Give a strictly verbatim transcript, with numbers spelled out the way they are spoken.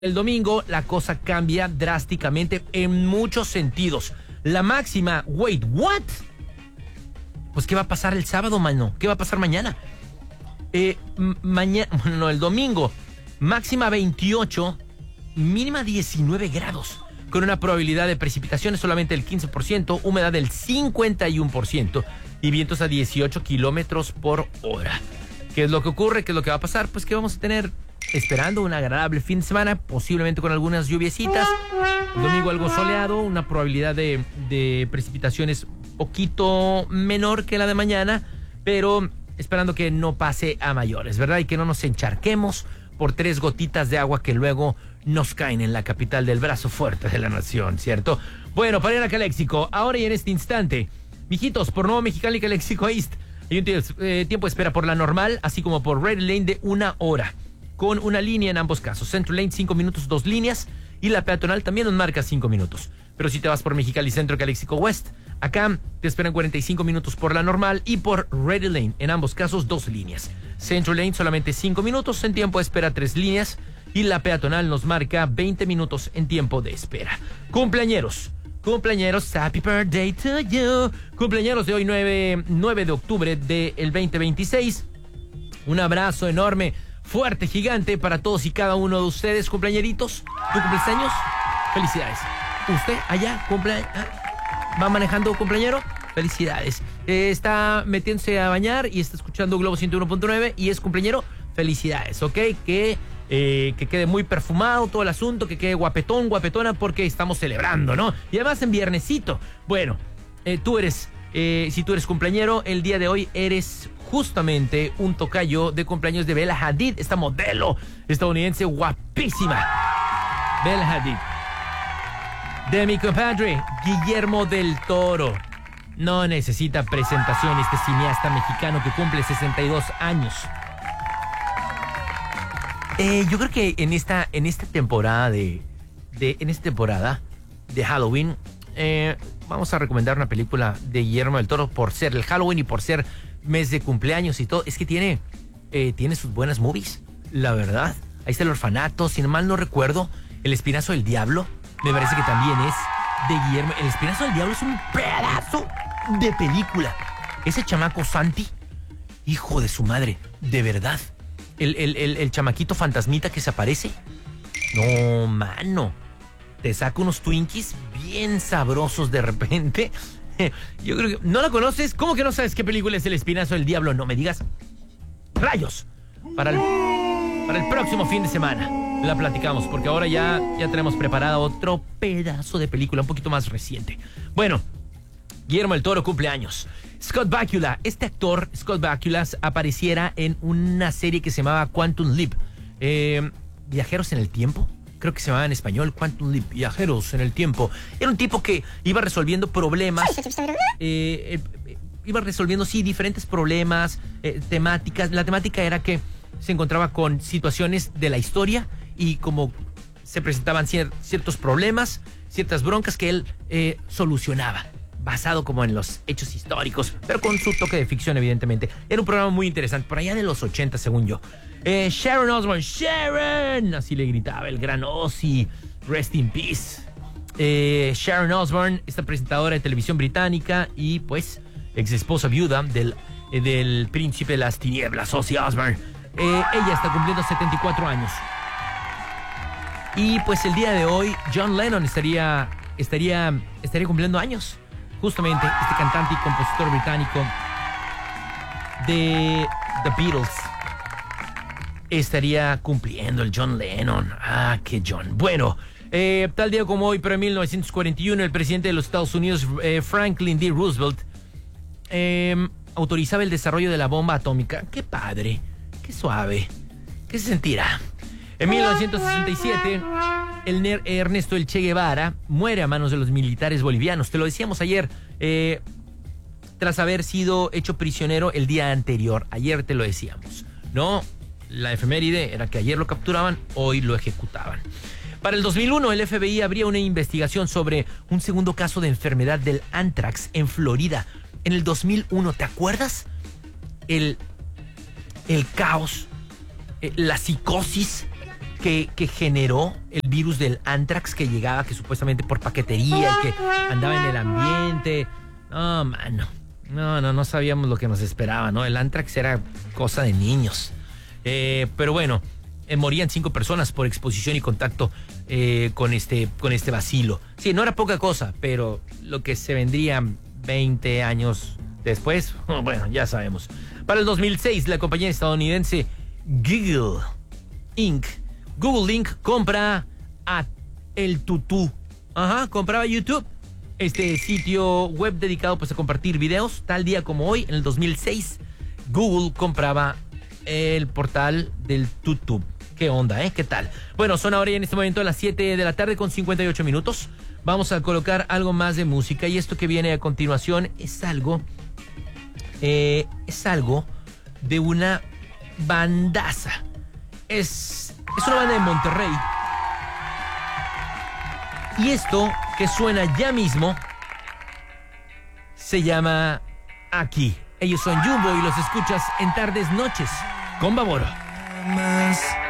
El domingo la cosa cambia drásticamente en muchos sentidos. La máxima, wait, what? Pues ¿qué va a pasar el sábado, mano? ¿Qué va a pasar mañana? Eh, mañana, no, el domingo, máxima veintiocho, mínima diecinueve grados, con una probabilidad de precipitaciones solamente del quince por ciento, humedad del cincuenta y uno por ciento y vientos a dieciocho kilómetros por hora. ¿Qué es lo que ocurre? ¿Qué es lo que va a pasar? Pues que vamos a tener, esperando un agradable fin de semana, posiblemente con algunas lluviecitas. El domingo algo soleado, una probabilidad de, de precipitaciones poquito menor que la de mañana, pero esperando que no pase a mayores, ¿verdad? Y que no nos encharquemos por tres gotitas de agua que luego nos caen en la capital del brazo fuerte de la nación, ¿cierto? Bueno, para ir a Calexico, ahora y en este instante, mijitos, por Nuevo Mexicali y Calexico East, hay un eh, tiempo de espera por la normal, así como por Red Lane de una hora, con una línea en ambos casos. Central Lane, cinco minutos, dos líneas, y la peatonal también nos marca cinco minutos. Pero si te vas por Mexicali Centro, Calexico West, acá te esperan cuarenta y cinco minutos por la normal y por Red Lane, en ambos casos, dos líneas. Central Lane solamente cinco minutos, en tiempo de espera tres líneas, y la peatonal nos marca veinte minutos en tiempo de espera. Cumpleañeros. Cumpleañeros, happy birthday to you. Cumpleañeros de hoy, nueve de octubre del veinte veintiséis. Un abrazo enorme, fuerte, gigante para todos y cada uno de ustedes, cumpleañeritos. ¿Tu cumpleaños? Felicidades. ¿Usted allá cumple, va manejando cumpleañero? Felicidades. Eh, está metiéndose a bañar y está escuchando Globo ciento uno punto nueve y es cumpleañero. Felicidades, ¿ok? Que... Eh, que quede muy perfumado todo el asunto, que quede guapetón, guapetona, porque estamos celebrando, ¿no? Y además en viernesito. Bueno, eh, tú eres, eh, si tú eres cumpleañero, el día de hoy eres justamente un tocayo de cumpleaños de Bella Hadid, esta modelo estadounidense guapísima. Bella Hadid. De mi compadre, Guillermo del Toro. No necesita presentación este cineasta mexicano que cumple sesenta y dos años. Eh, yo creo que en esta, en esta temporada de, de en esta temporada de Halloween, eh, vamos a recomendar una película de Guillermo del Toro por ser el Halloween y por ser mes de cumpleaños y todo. Es que tiene, eh, tiene sus buenas movies, la verdad. Ahí está El Orfanato, si no mal no recuerdo, El Espinazo del Diablo, me parece que también es de Guillermo. El Espinazo del Diablo es un pedazo de película. Ese chamaco Santi, hijo de su madre, de verdad. El, el, el, el chamaquito fantasmita que se aparece. No, mano. Te saca unos Twinkies bien sabrosos de repente. Yo creo que... ¿No la conoces? ¿Cómo que no sabes qué película es El Espinazo del Diablo? No me digas. ¡Rayos! Para el, para el próximo fin de semana la platicamos, porque ahora ya, ya tenemos preparada otro pedazo de película un poquito más reciente. Bueno, Guillermo del Toro cumple años. Scott Bakula, este actor, Scott Bakula, apareciera en una serie que se llamaba Quantum Leap. Eh, Viajeros en el Tiempo, creo que se llamaba en español, Quantum Leap, Viajeros en el Tiempo. Era un tipo que iba resolviendo problemas, eh, eh, iba resolviendo, sí, diferentes problemas, eh, temáticas. La temática era que se encontraba con situaciones de la historia y como se presentaban cier- ciertos problemas, ciertas broncas que él eh, solucionaba, basado como en los hechos históricos, pero con su toque de ficción, evidentemente. Era un programa muy interesante, por allá de los ochenta, según yo. Eh, Sharon Osbourne, Sharon, así le gritaba el gran Ozzy, rest in peace. Eh, Sharon Osbourne, esta presentadora de televisión británica y pues ex esposa viuda del, eh, del príncipe de las tinieblas, Ozzy Osbourne. Eh, ella está cumpliendo setenta y cuatro años. Y pues el día de hoy, John Lennon estaría, estaría, estaría cumpliendo años. Justamente este cantante y compositor británico de The Beatles estaría cumpliendo el John Lennon. Ah, qué John. Bueno, eh, tal día como hoy, pero en mil novecientos cuarenta y uno, el presidente de los Estados Unidos, eh, Franklin D. Roosevelt, eh, autorizaba el desarrollo de la bomba atómica. Qué padre, qué suave. ¿Qué se sentirá? En mil novecientos sesenta y siete... el Ernesto El Che Guevara muere a manos de los militares bolivianos. Te lo decíamos ayer, eh, tras haber sido hecho prisionero el día anterior. Ayer te lo decíamos, ¿no? La efeméride era que ayer lo capturaban, hoy lo ejecutaban. Para el dos mil uno, el F B I abría una investigación sobre un segundo caso de enfermedad del anthrax en Florida. En el dos mil uno, ¿te acuerdas? El, el caos, eh, la psicosis que, que generó el virus del anthrax que llegaba, que supuestamente por paquetería y que andaba en el ambiente. No, mano. No, no, no sabíamos lo que nos esperaba, ¿no? El anthrax era cosa de niños. Eh, pero bueno, eh, morían cinco personas por exposición y contacto eh, con este, con este bacilo. Sí, no era poca cosa, pero lo que se vendría veinte años después, bueno, ya sabemos. Para el dos mil seis, la compañía estadounidense Google incorporated. Google incorporated compra a El Tutú. Ajá, compraba YouTube. Este sitio web dedicado pues a compartir videos. Tal día como hoy, en el dos mil seis, Google compraba el portal del Tutú. ¿Qué onda, eh? ¿Qué tal? Bueno, son ahora en este momento las siete de la tarde con cincuenta y ocho minutos. Vamos a colocar algo más de música y esto que viene a continuación es algo... Eh, es algo de una bandaza. Es, es una banda de Monterrey. Y esto que suena ya mismo se llama Aquí. Ellos son Jumbo y los escuchas en Tardes Noches con Baboro.